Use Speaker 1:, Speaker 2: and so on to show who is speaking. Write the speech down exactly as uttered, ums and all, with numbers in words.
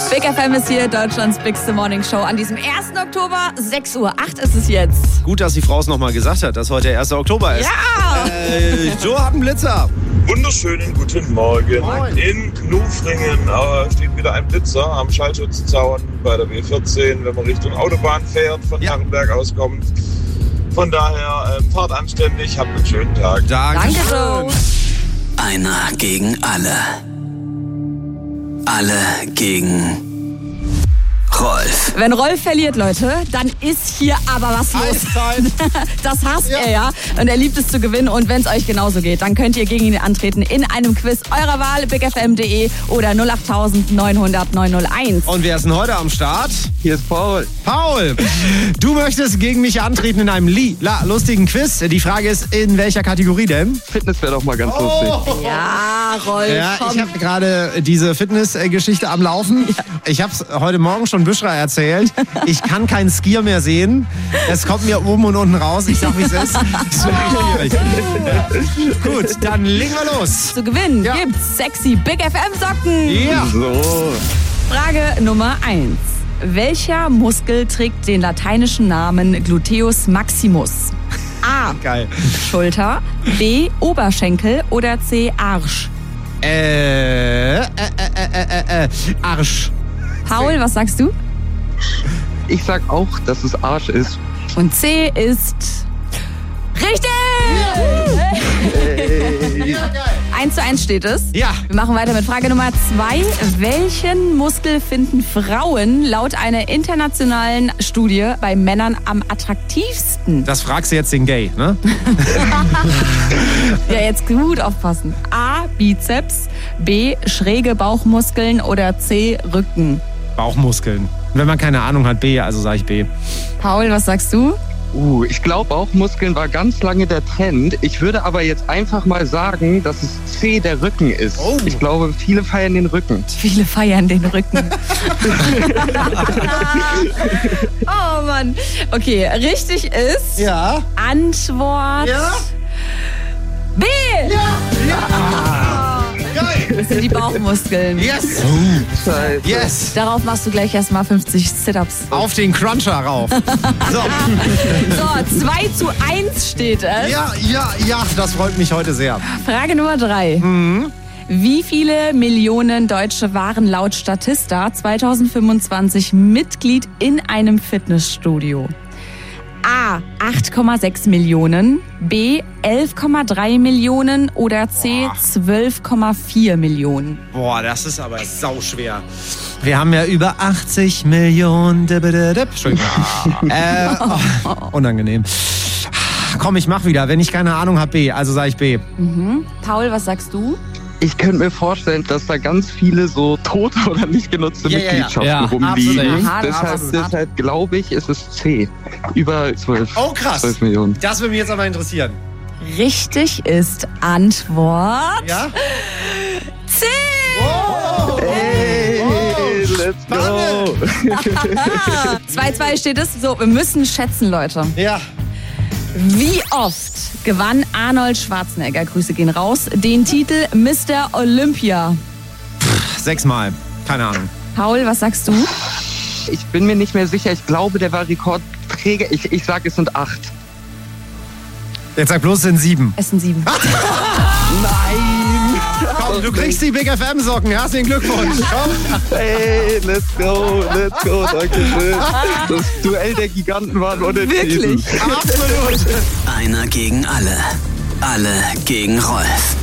Speaker 1: Big F M ist hier, Deutschlands bigste Morning Show an diesem ersten Oktober. sechs Uhr acht ist es jetzt.
Speaker 2: Gut, dass die Frau es nochmal gesagt hat, dass heute der erste Oktober ist.
Speaker 1: Ja!
Speaker 2: Äh, Joe hat einen Blitzer.
Speaker 3: Wunderschönen guten Morgen.
Speaker 2: Moin.
Speaker 3: In Nufringen äh, steht wieder ein Blitzer am Schallschutzzaun bei der B vierzehn, wenn man Richtung Autobahn fährt, von
Speaker 2: Ja.
Speaker 3: Herrenberg auskommt. Von daher äh, fahrt anständig, habt einen schönen Tag.
Speaker 2: Danke,
Speaker 1: Danke, Joe.
Speaker 4: Einer gegen alle. Alle gegen Rolf.
Speaker 1: Wenn Rolf verliert, Leute, dann ist hier aber was los.
Speaker 2: Eiszeit.
Speaker 1: Das hasst
Speaker 2: Ja.
Speaker 1: er ja. Und er liebt es zu gewinnen. Und wenn es euch genauso geht, dann könnt ihr gegen ihn antreten in einem Quiz eurer Wahl. big f m punkt d e oder null acht neun null null neun null eins.
Speaker 2: Und wer ist denn heute am Start?
Speaker 5: Hier ist Paul.
Speaker 2: Paul, du möchtest gegen mich antreten in einem lila lustigen Quiz. Die Frage ist, in welcher Kategorie denn?
Speaker 5: Fitness wäre doch mal ganz lustig.
Speaker 1: Ja, Rolf,
Speaker 2: Ja,
Speaker 1: komm.
Speaker 2: ich habe gerade diese Fitnessgeschichte am Laufen. Ich habe es heute Morgen schon Büschra erzählt. Ich kann keinen Skier mehr sehen. Es kommt mir oben und unten raus. Ich sag, wie es ist. Das ist wirklich schwierig. Ja. Gut, dann legen wir los.
Speaker 1: Zu gewinnen
Speaker 2: Ja.
Speaker 1: gibt's sexy Big F M Socken.
Speaker 2: Ja.
Speaker 5: So.
Speaker 1: Frage Nummer eins. Welcher Muskel trägt den lateinischen Namen Gluteus maximus? A.
Speaker 2: Geil.
Speaker 1: Schulter, B. Oberschenkel oder C. Arsch?
Speaker 2: Äh, äh, äh, äh, äh, äh, Arsch.
Speaker 1: Paul, was sagst du?
Speaker 5: Ich sag auch, dass es Arsch ist.
Speaker 1: Und C ist richtig! Eins zu eins steht es.
Speaker 2: Ja.
Speaker 1: Wir machen weiter mit Frage Nummer zwei. Welchen Muskel finden Frauen laut einer internationalen Studie bei Männern am attraktivsten?
Speaker 2: Das fragst du jetzt den Gay, ne?
Speaker 1: Ja, jetzt gut aufpassen. A. Bizeps, B. Schräge Bauchmuskeln oder C. Rücken.
Speaker 2: Bauchmuskeln. Und wenn man keine Ahnung hat, B, also sage ich B.
Speaker 1: Paul, was sagst du?
Speaker 5: Uh, ich glaube auch, Muskeln war ganz lange der Trend. Ich würde aber jetzt einfach mal sagen, dass es C, der Rücken ist.
Speaker 2: Oh.
Speaker 5: Ich glaube, viele feiern den Rücken.
Speaker 1: Viele feiern den Rücken. Oh Mann. Okay, richtig ist
Speaker 2: Ja.
Speaker 1: Antwort
Speaker 2: Ja.
Speaker 1: B.
Speaker 2: Geil.
Speaker 1: Das sind die Bauchmuskeln.
Speaker 2: Yes.
Speaker 5: Scheiße.
Speaker 2: Yes.
Speaker 1: Darauf machst du gleich erstmal fünfzig Sit-Ups.
Speaker 2: Auf den Cruncher rauf. So.
Speaker 1: So, zwei zu eins steht es.
Speaker 2: Ja, ja, ja, das freut mich heute sehr.
Speaker 1: Frage Nummer drei. Wie viele Millionen Deutsche waren laut Statista zwanzig fünfundzwanzig Mitglied in einem Fitnessstudio? A. acht Komma sechs Millionen, B. elf Komma drei Millionen oder C. zwölf Komma vier Millionen.
Speaker 2: Boah, das ist aber sauschwer. Wir haben ja über achtzig Millionen. Dip, dip, dip. Entschuldigung. äh, oh, unangenehm. Komm, ich mach wieder. Wenn ich keine Ahnung habe, B. Also sage ich B.
Speaker 1: Paul, was sagst du?
Speaker 5: Ich könnte mir vorstellen, dass da ganz viele so tote oder nicht genutzte
Speaker 2: Ja, ja, ja.
Speaker 5: Mitgliedschaften
Speaker 2: Ja,
Speaker 5: rumliegen.
Speaker 2: absolut.
Speaker 1: Aha,
Speaker 5: deshalb
Speaker 1: das ist
Speaker 5: deshalb glaube ich, ist es C. Über zwölf.
Speaker 2: Oh, krass.
Speaker 5: zwölf Millionen.
Speaker 2: Das würde mich jetzt aber interessieren.
Speaker 1: Richtig ist Antwort
Speaker 2: Ja?
Speaker 1: C.
Speaker 2: Oh,
Speaker 5: Hey, let's go.
Speaker 1: zwei zwei steht es. So, wir müssen schätzen, Leute.
Speaker 2: Ja.
Speaker 1: Wie oft gewann Arnold Schwarzenegger, Grüße gehen raus, den Titel Mister Olympia?
Speaker 2: Sechsmal. Keine Ahnung.
Speaker 1: Paul, was sagst du?
Speaker 5: Ich bin mir nicht mehr sicher. Ich glaube, der war Rekordträger. Ich, ich sage, es sind acht.
Speaker 2: Jetzt sag bloß, es sind sieben.
Speaker 1: Es sind sieben.
Speaker 5: Nein!
Speaker 2: Komm, du kriegst die Big F M Socken. Herzlichen Glückwunsch. Komm.
Speaker 5: Hey, let's go, let's go, danke schön. Das Duell der Giganten war unentschieden.
Speaker 1: Wirklich?
Speaker 2: Absolut.
Speaker 4: Einer gegen alle. Alle gegen Rolf.